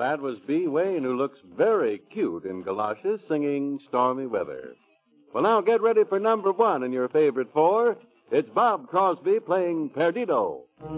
that was Bee Wayne, who looks very cute in galoshes, singing Stormy Weather. Well, now get ready for number one in your favorite four. It's Bob Crosby playing Perdido.